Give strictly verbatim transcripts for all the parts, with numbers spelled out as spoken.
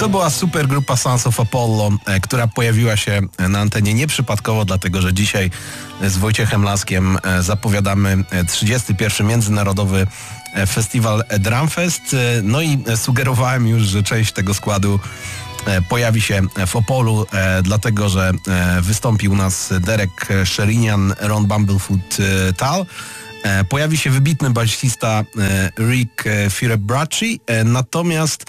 To była super grupa Sons of Apollo, która pojawiła się na antenie nieprzypadkowo, dlatego że dzisiaj z Wojciechem Laskiem zapowiadamy trzydziesty pierwszy Międzynarodowy Festiwal Drumfest. No i sugerowałem już, że część tego składu pojawi się w Opolu, dlatego że wystąpi u nas Derek Sherinian, Ron Bumblefoot Tal. Pojawi się wybitny basista Rick Firebracci, natomiast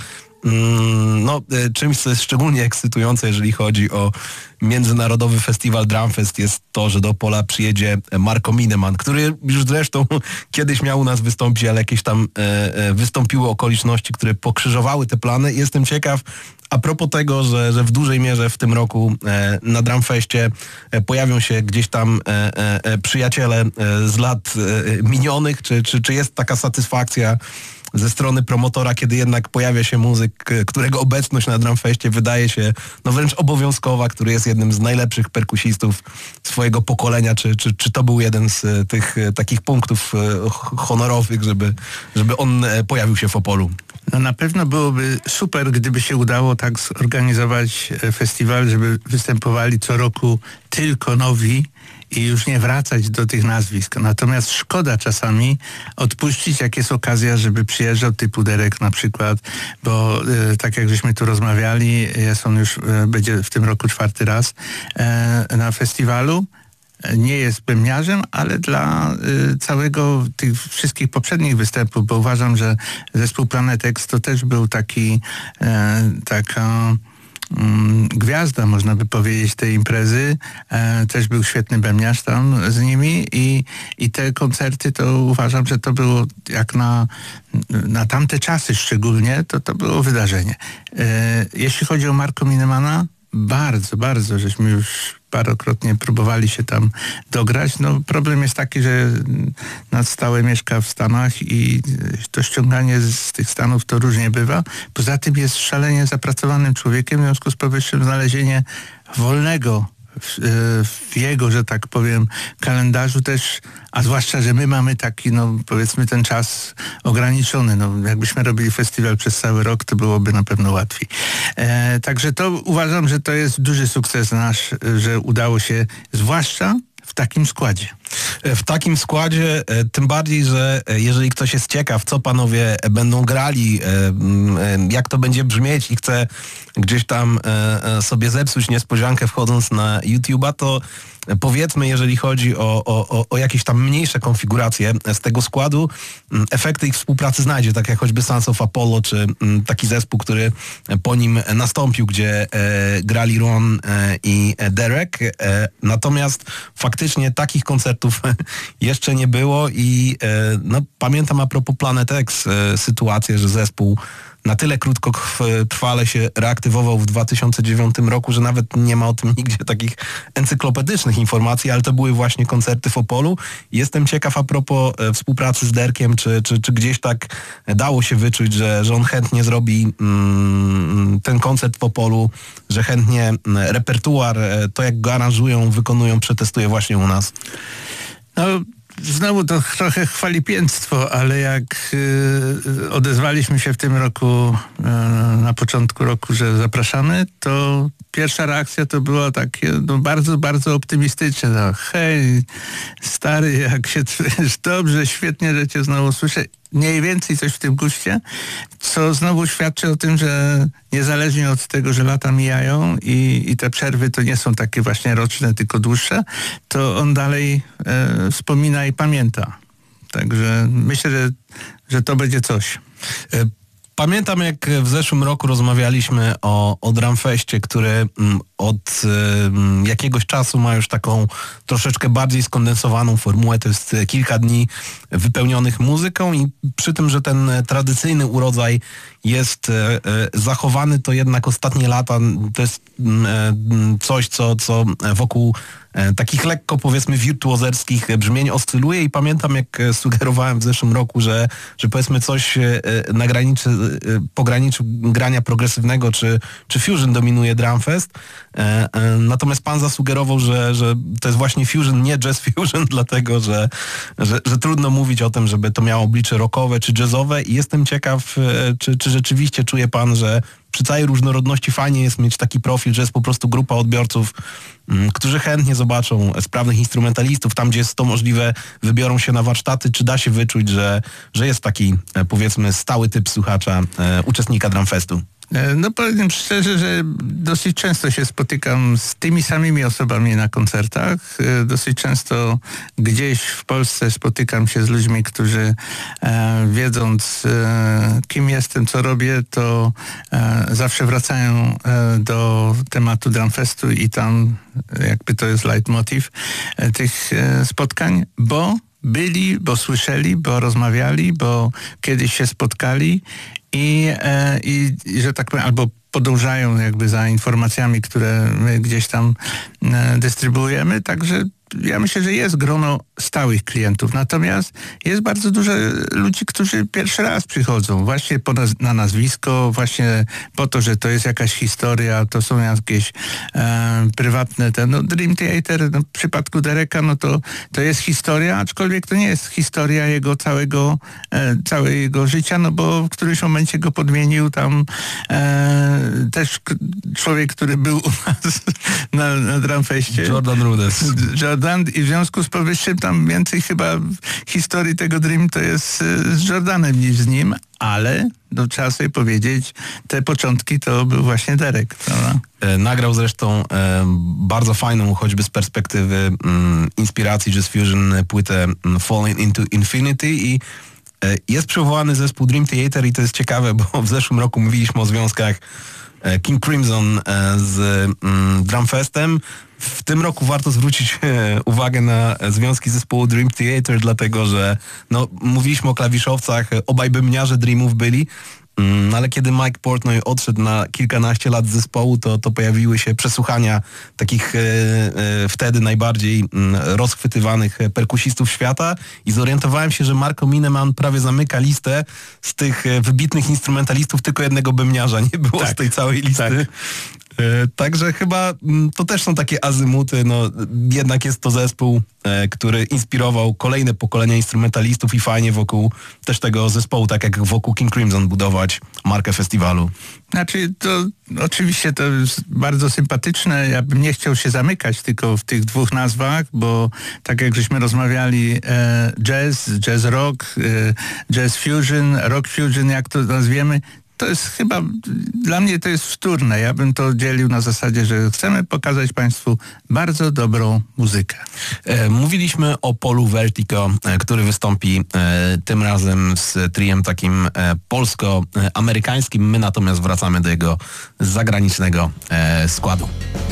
no, czymś, co jest szczególnie ekscytujące, jeżeli chodzi o Międzynarodowy Festiwal Drumfest, jest to, że do Opola przyjedzie Marko Mineman, który już zresztą kiedyś miał u nas wystąpić, ale jakieś tam e, wystąpiły okoliczności, które pokrzyżowały te plany. Jestem ciekaw, a propos tego, że, że w dużej mierze w tym roku e, na Drumfeście e, pojawią się gdzieś tam e, e, przyjaciele e, z lat e, minionych, czy, czy, czy jest taka satysfakcja ze strony promotora, kiedy jednak pojawia się muzyk, którego obecność na Drumfeście wydaje się no wręcz obowiązkowa, który jest jednym z najlepszych perkusistów swojego pokolenia, czy, czy, czy to był jeden z tych takich punktów honorowych, żeby, żeby on pojawił się w Opolu? No na pewno byłoby super, gdyby się udało tak zorganizować festiwal, żeby występowali co roku tylko nowi i już nie wracać do tych nazwisk. Natomiast szkoda czasami odpuścić, jak jest okazja, żeby przyjeżdżał typu Derek na przykład, bo e, tak jak żeśmy tu rozmawiali, jest on już, e, będzie w tym roku czwarty raz e, na festiwalu. Nie jest bębniarzem, ale dla y, całego tych wszystkich poprzednich występów, bo uważam, że zespół Planet X to też był taki e, taka mm, gwiazda, można by powiedzieć, tej imprezy. E, też był świetny bębniarz tam z nimi i, i te koncerty to uważam, że to było jak na, na tamte czasy szczególnie, to to było wydarzenie. E, jeśli chodzi o Marko Minemana, bardzo, bardzo, żeśmy już parokrotnie próbowali się tam dograć. No problem jest taki, że na stałe mieszka w Stanach i to ściąganie z tych Stanów to różnie bywa. Poza tym jest szalenie zapracowanym człowiekiem, w związku z powyższym znalezienie wolnego w, w jego, że tak powiem, kalendarzu też, a zwłaszcza, że my mamy taki, no powiedzmy, ten czas ograniczony. No, jakbyśmy robili festiwal przez cały rok, to byłoby na pewno łatwiej. E, także to uważam, że to jest duży sukces nasz, że udało się, zwłaszcza w takim składzie. W takim składzie, tym bardziej, że jeżeli ktoś jest ciekaw, co panowie będą grali, jak to będzie brzmieć i chce gdzieś tam sobie zepsuć niespodziankę wchodząc na YouTube'a, to powiedzmy, jeżeli chodzi o, o, o jakieś tam mniejsze konfiguracje z tego składu, efekty ich współpracy znajdzie, tak jak choćby Sons of Apollo, czy taki zespół, który po nim nastąpił, gdzie grali Ron i Derek. Natomiast faktycznie takich koncertów jeszcze nie było i no, pamiętam a propos Planet X sytuację, że zespół na tyle krótko trwale się reaktywował w dwa tysiące dziewiątym roku, że nawet nie ma o tym nigdzie takich encyklopedycznych informacji, ale to były właśnie koncerty w Opolu. Jestem ciekaw a propos współpracy z Derkiem, czy, czy, czy gdzieś tak dało się wyczuć, że, że on chętnie zrobi mm, ten koncert w Opolu, że chętnie repertuar, to jak go aranżują, wykonują, przetestuje właśnie u nas. No, znowu to trochę chwalipięctwo, ale jak y, odezwaliśmy się w tym roku, y, na początku roku, że zapraszamy, to pierwsza reakcja to była takie no, bardzo, bardzo optymistyczne. No, hej, stary, jak się czujesz dobrze, świetnie, że cię znowu słyszę. Mniej więcej coś w tym guście, co znowu świadczy o tym, że niezależnie od tego, że lata mijają i, i te przerwy to nie są takie właśnie roczne, tylko dłuższe, to on dalej e, wspomina i pamięta. Także myślę, że, że to będzie coś. Pamiętam, jak w zeszłym roku rozmawialiśmy o, o Drumfeście, który od y, jakiegoś czasu ma już taką troszeczkę bardziej skondensowaną formułę. To jest kilka dni wypełnionych muzyką i przy tym, że ten tradycyjny urodzaj jest y, y, zachowany, to jednak ostatnie lata to jest y, coś, co, co wokół takich lekko, powiedzmy, wirtuozerskich brzmień oscyluje i pamiętam, jak sugerowałem w zeszłym roku, że, że powiedzmy coś na granicy, pograniczu grania progresywnego czy, czy fusion dominuje Drumfest. Natomiast pan zasugerował, że, że to jest właśnie fusion, nie jazz fusion, dlatego, że, że, że trudno mówić o tym, żeby to miało oblicze rockowe czy jazzowe i jestem ciekaw, czy, czy rzeczywiście czuje pan, że przy całej różnorodności fajnie jest mieć taki profil, że jest po prostu grupa odbiorców, m, którzy chętnie zobaczą sprawnych instrumentalistów. Tam, gdzie jest to możliwe, wybiorą się na warsztaty. Czy da się wyczuć, że, że jest taki, e, powiedzmy, stały typ słuchacza, e, uczestnika Drumfestu? No powiem szczerze, że dosyć często się spotykam z tymi samymi osobami na koncertach. Dosyć często gdzieś w Polsce spotykam się z ludźmi, którzy e, wiedząc e, kim jestem, co robię, to e, zawsze wracają e, do tematu Drumfestu i tam jakby to jest leitmotiv e, tych e, spotkań, bo byli, bo słyszeli, bo rozmawiali, bo kiedyś się spotkali i, e, i, i że tak powiem, albo podążają jakby za informacjami, które my gdzieś tam e, dystrybuujemy, także ja myślę, że jest grono stałych klientów, natomiast jest bardzo dużo ludzi, którzy pierwszy raz przychodzą właśnie po naz- na nazwisko, właśnie po to, że to jest jakaś historia, to są jakieś e, prywatne, te, no Dream Theater, no, w przypadku Dereka, no to, to jest historia, aczkolwiek to nie jest historia jego całego, e, całego życia, no bo w którymś momencie go podmienił tam e, też k- człowiek, który był u nas na, na Drumfeście. Jordan Rudess. Jordan, i w związku z powyższym tam więcej chyba historii tego Dream to jest z Jordanem niż z nim, ale no, trzeba sobie powiedzieć, te początki to był właśnie Derek, prawda? E, nagrał zresztą e, bardzo fajną, choćby z perspektywy mm, inspiracji Jazz Fusion płytę mm, Falling into Infinity i e, jest przywołany zespół Dream Theater i to jest ciekawe, bo w zeszłym roku mówiliśmy o związkach King Crimson z mm, Drumfestem. W tym roku warto zwrócić e, uwagę na związki zespołu Dream Theater, dlatego że no, mówiliśmy o klawiszowcach, obaj bębniarze Dreamów byli, mm, ale kiedy Mike Portnoy odszedł na kilkanaście lat z zespołu, to, to pojawiły się przesłuchania takich e, e, wtedy najbardziej m, rozchwytywanych perkusistów świata i zorientowałem się, że Marco Mineman prawie zamyka listę z tych e, wybitnych instrumentalistów, tylko jednego bębniarza nie było tak, z tej całej listy. Tak. E, także chyba m, to też są takie azymuty, no jednak jest to zespół, e, który inspirował kolejne pokolenia instrumentalistów i fajnie wokół też tego zespołu, tak jak wokół King Crimson budować markę festiwalu. Znaczy to oczywiście to jest bardzo sympatyczne, ja bym nie chciał się zamykać tylko w tych dwóch nazwach, bo tak jak żeśmy rozmawiali e, jazz, jazz rock, e, jazz fusion, rock fusion, jak to nazwiemy, to jest chyba, dla mnie to jest wtórne. Ja bym to dzielił na zasadzie, że chcemy pokazać Państwu bardzo dobrą muzykę. E, mówiliśmy o Polu Vertigo, e, który wystąpi e, tym razem z triem takim e, polsko-amerykańskim. My natomiast wracamy do jego zagranicznego e, składu.